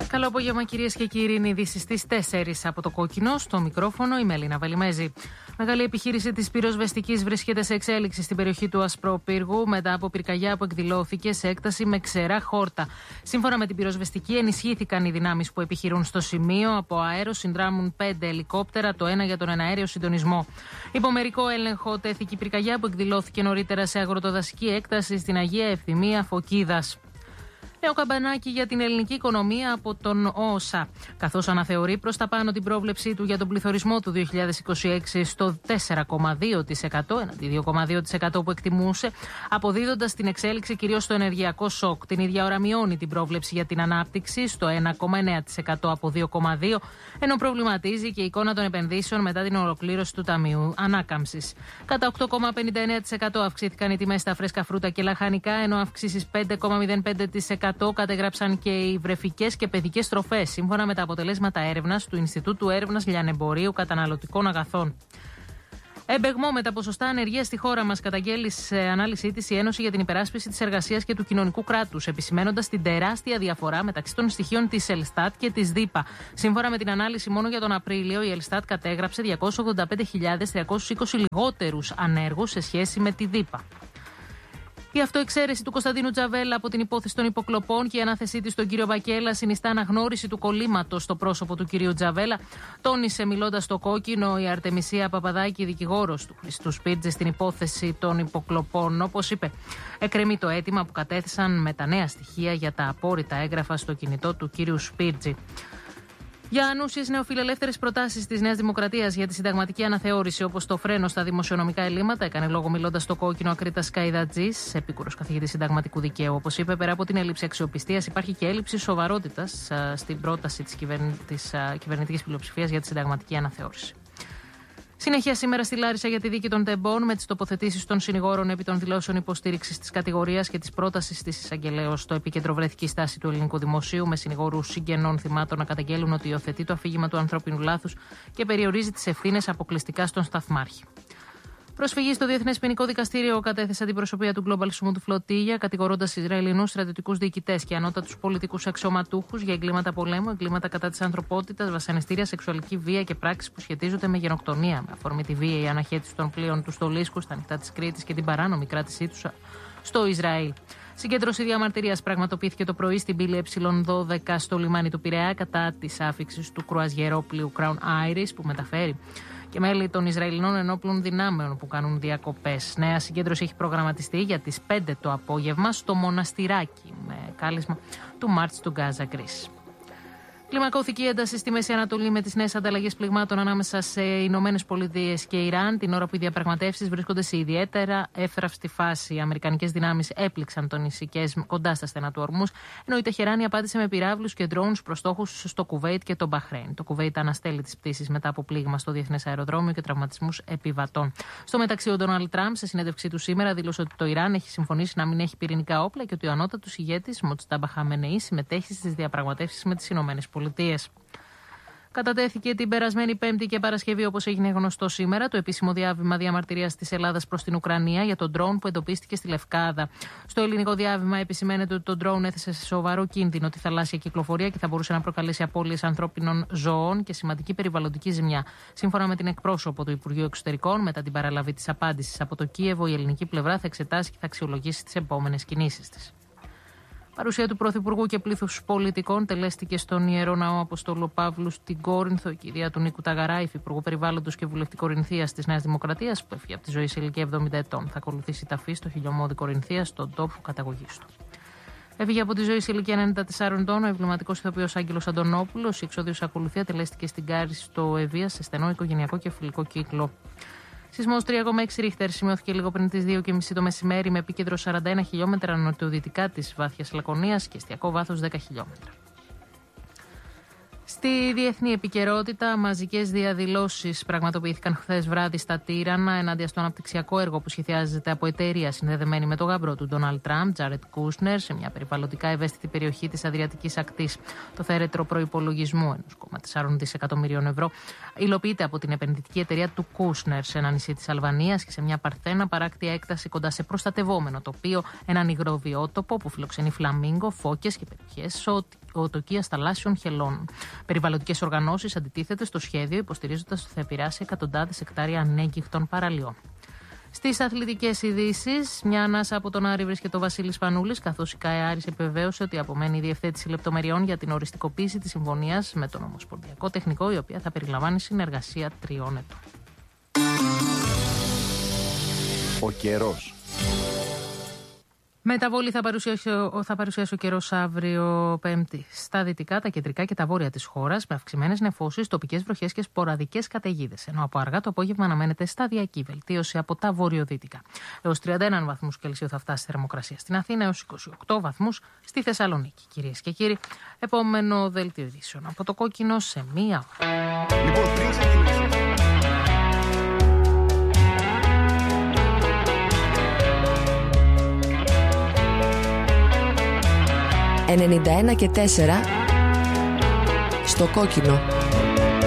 Καλό απόγευμα, κυρίες και κύριοι. Είναι ειδήσεις στις 4 από το Κόκκινο. Στο μικρόφωνο η Μελίνα Βελιμέζη. Μεγάλη επιχείρηση της πυροσβεστικής βρίσκεται σε εξέλιξη στην περιοχή του Ασπρόπυργου μετά από πυρκαγιά που εκδηλώθηκε σε έκταση με ξερά χόρτα. Σύμφωνα με την πυροσβεστική, ενισχύθηκαν οι δυνάμεις που επιχειρούν στο σημείο. Από αέρο συνδράμουν 5 ελικόπτερα, το ένα για τον εναέριο συντονισμό. Υπό μερικό έλεγχο τέθηκε η πυρκαγιά που εκδηλώθηκε νωρίτερα σε αγροτοδασική έκταση στην Αγία Ευθυμία Φωκίδας. Νέο καμπανάκι για την ελληνική οικονομία από τον ΟΟΣΑ, καθώς αναθεωρεί προς τα πάνω την πρόβλεψή του για τον πληθωρισμό του 2026 στο 4,2% έναντι 2,2% που εκτιμούσε, αποδίδοντας την εξέλιξη κυρίως στο ενεργειακό σοκ. Την ίδια ώρα μειώνει την πρόβλεψη για την ανάπτυξη στο 1,9% από 2,2%, ενώ προβληματίζει και η εικόνα των επενδύσεων μετά την ολοκλήρωση του Ταμείου Ανάκαμψης. Κατά 8,59% αυξήθηκαν οι τιμές στα φρέσκα φρούτα και λαχανικά, ενώ αυξήσεις 5,05% κατεγράψαν και οι βρεφικές και παιδικές τροφές, σύμφωνα με τα αποτελέσματα έρευνας του Ινστιτούτου Έρευνας Λιανεμπορίου Καταναλωτικών Αγαθών. Εμπεγμό με τα ποσοστά ανεργίας στη χώρα μας, καταγγέλει σε ανάλυση της η Ένωση για την Υπεράσπιση της Εργασίας και του Κοινωνικού Κράτους, επισημαίνοντας την τεράστια διαφορά μεταξύ των στοιχείων της Ελστάτ και της ΔΥΠΑ. Σύμφωνα με την ανάλυση, μόνο για τον Απρίλιο η Ελστάτ κατέγραψε 285.320 λιγότερους ανέργους σε σχέση με τη ΔΥΠΑ. Η αυτοεξαίρεση του Κωνσταντίνου Τζαβέλα από την υπόθεση των υποκλοπών και η ανάθεσή της στον κύριο Βακέλα συνιστά αναγνώριση του κολλήματος στο πρόσωπο του κυρίου Τζαβέλα, τόνισε μιλώντας στο Κόκκινο η Αρτεμισία Παπαδάκη, δικηγόρος του Χριστού Σπίρτζη στην υπόθεση των υποκλοπών. Όπως είπε, εκκρεμεί το αίτημα που κατέθεσαν με τα νέα στοιχεία για τα απόρριτα έγγραφα στο κινητό του κύριου Σπίρτζη. Για ανούσιες νεοφιλελεύθερες προτάσεις της Νέας Δημοκρατίας για τη συνταγματική αναθεώρηση, όπως το φρένο στα δημοσιονομικά ελλείμματα, έκανε λόγο μιλώντας στο Κόκκινο Ακρίτας Καϊδατζής, επίκουρος καθηγητής συνταγματικού δικαίου. Όπως είπε, πέρα από την έλλειψη αξιοπιστίας, υπάρχει και έλλειψη σοβαρότητας στην πρόταση της κυβερνητικής πλειοψηφίας για τη συνταγματική αναθεώρηση. Συνέχεια σήμερα στη Λάρισα για τη δίκη των τεμπών, με τις τοποθετήσεις των συνηγόρων επί των δηλώσεων υποστήριξης της κατηγορίας και της πρότασης της εισαγγελέως. Στο επίκεντρο βρέθηκε η στάση του ελληνικού δημοσίου, με συνηγόρους συγγενών θυμάτων να καταγγέλουν ότι υιοθετεί το αφήγημα του ανθρώπινου λάθους και περιορίζει τις ευθύνες αποκλειστικά στον σταθμάρχη. Προσφυγή στο Διεθνές Ποινικό Δικαστήριο κατέθεσε αντιπροσωπεία του Global Smooth Flotilla, κατηγορώντας Ισραηλινούς στρατιωτικούς διοικητές και ανώτατους πολιτικούς αξιωματούχους για εγκλήματα πολέμου, εγκλήματα κατά της ανθρωπότητας, βασανιστήρια, σεξουαλική βία και πράξεις που σχετίζονται με γενοκτονία, με αφορμή τη βία, η αναχέτηση των πλοίων του στο Λίσκου, στα νυχτά της Κρήτης και την παράνομη κράτησή τους στο Ισραήλ. Συγκέντρωση διαμαρτυρίας πραγματοποιήθηκε το πρωί στην πύλη Ε12 στο λιμάνι του Πειραιά κατά της άφιξης του κρουαζιερόπλοιου Crown Iris που μεταφέρει και μέλη των Ισραηλινών ενόπλων δυνάμεων που κάνουν διακοπές. Νέα συγκέντρωση έχει προγραμματιστεί για τις 5 το απόγευμα στο Μοναστηράκι με κάλεσμα του March to Gaza Greece. Κλιμακώθηκε η ένταση στη Μέση Ανατολή με τις νέες ανταλλαγές πληγμάτων ανάμεσα σε Ηνωμένες Πολιτείες και Ιράν, την ώρα που οι διαπραγματεύσεις βρίσκονται σε ιδιαίτερα εύθραυστη φάση. Οι αμερικανικές δυνάμεις έπληξαν τον Ισικές κοντά στα στενά του Ορμούς, ενώ η Τεχεράνη απάντησε με πυράβλους και drones προς στόχους στο Κουβέιτ και το Μπαχρέιν. Το Κουβέιτ αναστέλει τις πτήσεις μετά από πλήγμα στο διεθνές αεροδρόμιο και τραυματισμούς επιβατών. Στο μεταξύ, ο Ντόναλντ Τραμπ, σε συνέντευξή του σήμερα, δήλωσε ότι το Ιράν έχει συμφωνήσει να μην έχει πυρηνικά όπλα και ότι ο ανώτατος ηγέτης Μοτστάμπα Χαμενεή συμμετέχει στις διαπραγματεύσεις με τις ΗΠΑ. Κατατέθηκε την περασμένη Πέμπτη και Παρασκευή, όπως έγινε γνωστό σήμερα, το επίσημο διάβημα διαμαρτυρίας της Ελλάδας προς την Ουκρανία για τον ντρόουν που εντοπίστηκε στη Λευκάδα. Στο ελληνικό διάβημα επισημαίνεται ότι το ντρόουν έθεσε σε σοβαρό κίνδυνο τη θαλάσσια κυκλοφορία και θα μπορούσε να προκαλέσει απώλειες ανθρώπινων ζώων και σημαντική περιβαλλοντική ζημιά. Σύμφωνα με την εκπρόσωπο του Υπουργείου Εξωτερικών, μετά την παραλαβή της απάντησης από το Κίεβο, η ελληνική πλευρά θα εξετάσει και θα αξιολογήσει τις επόμενες κινήσεις της. Παρουσία του Πρωθυπουργού και πλήθους πολιτικών τελέστηκε στον Ιερό Ναό Αποστόλου Παύλου στην Κόρινθο, η κυρία του Νίκου Ταγαρά, υφυπουργού Περιβάλλοντος και βουλευτή Κορινθίας της Νέας Δημοκρατίας, που έφυγε από τη ζωή σε ηλικία 70 ετών. Θα ακολουθήσει ταφή στο χιλιομόδι Κορινθίας, στον τόπο καταγωγής του. Έφυγε από τη ζωή σε ηλικία 94 ετών ο εμβληματικός ηθοποιός Άγγελος Αντωνόπουλος. Η εξόδιος ακολουθία τελέστηκε στην Κάρη στο Ευεία σε στενό οικογενειακό και φιλικό κύκλο. Σεισμός 3,6 ρίχτερ σημειώθηκε λίγο πριν τις 2:30 το μεσημέρι με επίκεντρο 41 χιλιόμετρα νοτιοδυτικά της Βάθιας Λακωνίας και εστιακό βάθος 10 χιλιόμετρα. Στη διεθνή επικαιρότητα, μαζικές διαδηλώσεις πραγματοποιήθηκαν χθες βράδυ στα Τύρανα ενάντια στο αναπτυξιακό έργο που σχεδιάζεται από εταιρεία συνδεδεμένη με τον γαμπρό του Ντόναλντ Τραμπ, Τζάρετ Κούσνερ, σε μια περιβαλλοντικά ευαίσθητη περιοχή της Αδριατικής Ακτής. Το θέρετρο προϋπολογισμού 1,4 δισεκατομμυρίων ευρώ υλοποιείται από την επενδυτική εταιρεία του Κούσνερ σε ένα νησί της Αλβανίας και σε μια παρθένα παράκτια έκταση κοντά σε προστατευόμενο τοπίο, έναν υγροβιότοπο που φιλοξενεί φλαμίγκο, φώκες και περιοχές οτοκίας θαλάσσιων χελών. Περιβαλλοντικές οργανώσεις αντιτίθεται στο σχέδιο, υποστηρίζοντας ότι θα επηρεάσει εκατοντάδες εκτάρια ανέγκυχτων παραλιών. Στις αθλητικές ειδήσεις, μια ανάσα από τον Άρη βρίσκεται ο Βασίλης Πανούλης, καθώς η ΚΑΕ Άρης επιβεβαίωσε ότι απομένει η διευθέτηση λεπτομεριών για την οριστικοποίηση της συμφωνίας με τον Ομοσπονδιακό Τεχνικό, η οποία θα περιλαμβάνει συνεργασία 3 ετών. Ο καιρός. Μεταβολή θα παρουσιάσει ο καιρός αύριο Πέμπτη στα δυτικά, τα κεντρικά και τα βόρεια της χώρας, με αυξημένες νεφώσεις, τοπικές βροχές και σποραδικές καταιγίδες. Ενώ από αργά το απόγευμα αναμένεται σταδιακή βελτίωση από τα βορειοδυτικά. Έως 31 βαθμούς Κελσίου θα φτάσει η θερμοκρασία στην Αθήνα, έως 28 βαθμούς στη Θεσσαλονίκη. Κυρίες και κύριοι, επόμενο δελτίο ειδήσεων από το Κόκκινο σε 1 ώρα. Λοιπόν, πριν ξεκινήσουμε. 91 και 4 στο Κόκκινο.